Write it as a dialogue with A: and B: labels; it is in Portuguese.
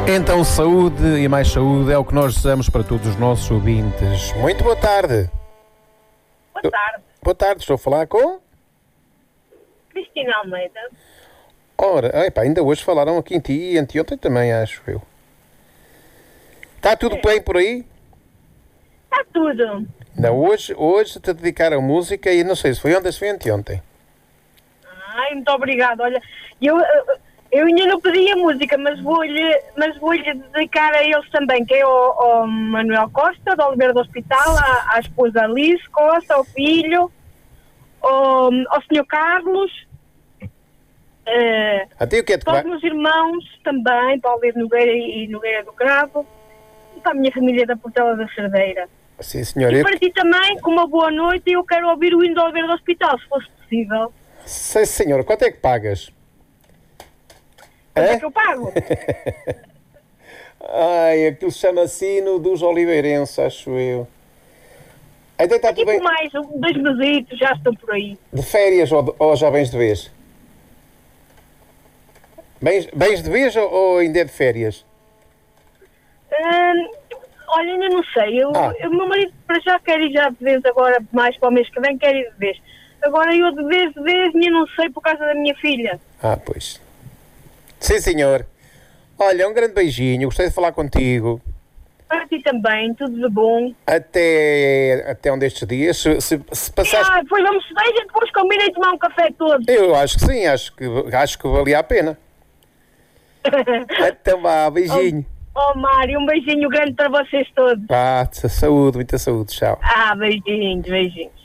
A: Então, saúde e mais saúde é o que nós desejamos para todos os nossos ouvintes. Muito boa tarde.
B: Boa tarde.
A: Boa tarde, estou a falar com...
B: Cristina Almeida.
A: Ora, ainda hoje falaram aqui em ti e anteontem também, acho eu. Está tudo bem por aí?
B: Está tudo.
A: Não, hoje te dedicaram a música e não sei se foi ontem, se foi anteontem.
B: Ai, muito obrigada. Olha, eu ainda não pedi a música, mas vou-lhe dedicar a eles também, que é ao Manuel Costa, do Oliveira do Hospital, à esposa Alice Costa, ao filho, ao Sr. Carlos,
A: Até o que é de
B: para os meus irmãos também, para o Oliveira Nogueira e Nogueira do Cravo, e para a minha família da Portela da Cerdeira.
A: Sim, senhor.
B: E para ti também, com uma boa noite, eu quero ouvir o hino do Oliveira do Hospital, se fosse possível.
A: Sim, senhor. Quanto é que pagas?
B: Quanto é que eu pago?
A: Ai, aquilo chama-se hino dos oliveirenses, acho eu. Até está tudo
B: Tipo
A: bem.
B: mais, 2 mesitos, já estão por aí.
A: De férias ou já vens de vez? Bens de vez ou ainda é de férias?
B: Olha, ainda não sei. O meu marido para já quer ir já de vez agora, mais para o mês que vem, quer ir de vez. Agora eu de vez, ainda não sei por causa da minha filha.
A: Pois. Sim, senhor. Olha, um grande beijinho. Gostei de falar contigo.
B: Para ti também, tudo de bom.
A: Até um destes dias. Se passares...
B: Depois vamos sair e depois combina e tomar um café todos.
A: Eu acho que sim. Acho que valia a pena. Então vá, beijinho.
B: Mário, um beijinho grande para vocês todos.
A: Saúde, muita saúde. Tchau.
B: Beijinhos.